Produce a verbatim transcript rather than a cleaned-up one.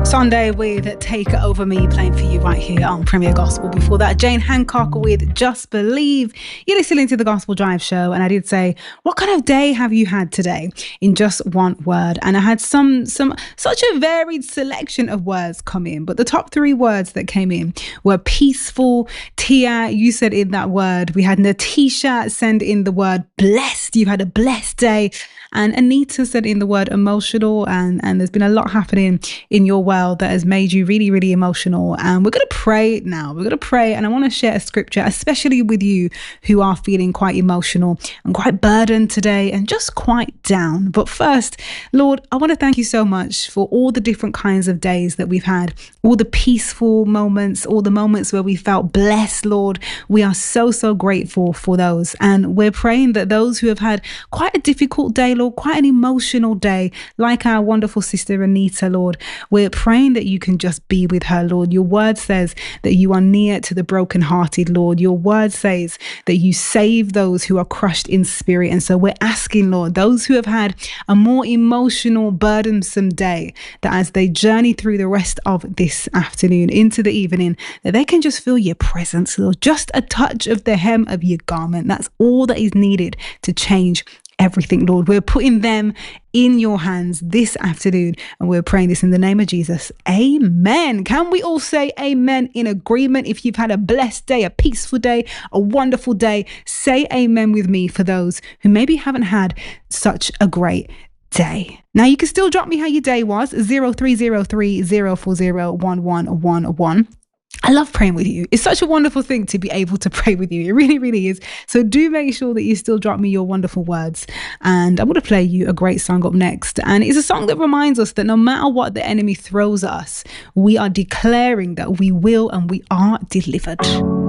Sunday with Take Over Me playing for you right here on Premier Gospel. Before that, Jane Hancock with Just Believe. You're listening to the Gospel Drive Show, and I did say, what kind of day have you had today? In just one word. And I had some, some such a varied selection of words come in, but the top three words that came in were peaceful. Tia, you said in that word. We had Natisha send in the word blessed. You had a blessed day. And Anita said in the word emotional, and, and there's been a lot happening in your world that has made you really, really emotional. And we're going to pray now. We're going to pray. And I want to share a scripture, especially with you who are feeling quite emotional and quite burdened today and just quite down. But first, Lord, I want to thank you so much for all the different kinds of days that we've had, all the peaceful moments, all the moments where we felt blessed, Lord. We are so, so grateful for those. And we're praying that those who have had quite a difficult day, Lord, quite an emotional day, like our wonderful sister Anita, Lord, we're praying that you can just be with her, Lord. Your word says that you are near to the brokenhearted, Lord. Your word says that you save those who are crushed in spirit. And so we're asking, Lord, those who have had a more emotional, burdensome day, that as they journey through the rest of this afternoon into the evening, that they can just feel your presence, Lord. Just a touch of the hem of your garment. That's all that is needed to change everything, Lord. We're putting them in your hands this afternoon, and we're praying this in the name of Jesus. Amen. Can we all say amen in agreement? If you've had a blessed day, a peaceful day, a wonderful day, say amen with me for those who maybe haven't had such a great day. Now, you can still drop me how your day was, zero three zero three zero four zero one one one one. I love praying with you. It's such a wonderful thing to be able to pray with you. It really, really is. So do make sure that you still drop me your wonderful words. And I'm going to play you a great song up next. And it's a song that reminds us that no matter what the enemy throws at us, we are declaring that we will and we are delivered.